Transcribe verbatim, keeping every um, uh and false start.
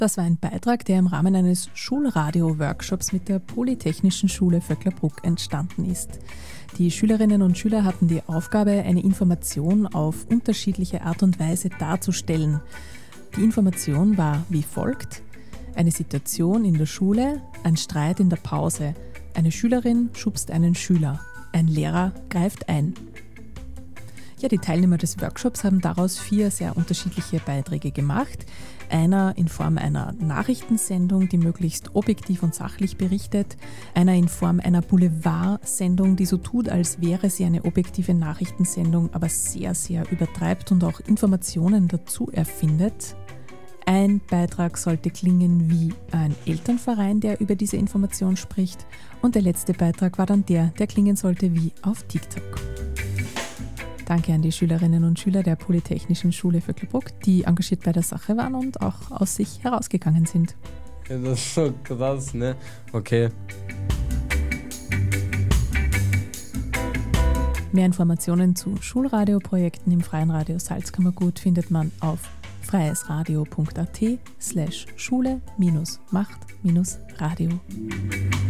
Das war ein Beitrag, der im Rahmen eines Schulradio-Workshops mit der Polytechnischen Schule Vöcklerbruck entstanden ist. Die Schülerinnen und Schüler hatten die Aufgabe, eine Information auf unterschiedliche Art und Weise darzustellen. Die Information war wie folgt: Eine Situation in der Schule, ein Streit in der Pause, eine Schülerin schubst einen Schüler, ein Lehrer greift ein. Ja, die Teilnehmer des Workshops haben daraus vier sehr unterschiedliche Beiträge gemacht. Einer in Form einer Nachrichtensendung, die möglichst objektiv und sachlich berichtet. Einer in Form einer Boulevard-Sendung, die so tut, als wäre sie eine objektive Nachrichtensendung, aber sehr, sehr übertreibt und auch Informationen dazu erfindet. Ein Beitrag sollte klingen wie ein Elternverein, der über diese Information spricht. Und der letzte Beitrag war dann der, der klingen sollte wie auf TikTok. Danke an die Schülerinnen und Schüler der Polytechnischen Schule Vöcklerbruck, die engagiert bei der Sache waren und auch aus sich herausgegangen sind. Ja, das ist so krass, ne? Okay. Mehr Informationen zu Schulradioprojekten im Freien Radio Salzkammergut findet man auf freiesradio punkt at slash schule minus macht minus radio.